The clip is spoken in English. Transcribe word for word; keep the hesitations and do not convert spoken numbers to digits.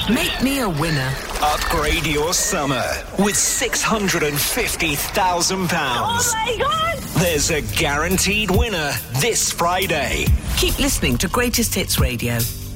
Make me a winner. Upgrade your summer with six hundred fifty thousand pounds. Oh my God! There's a guaranteed winner this Friday. Keep listening to Greatest Hits Radio.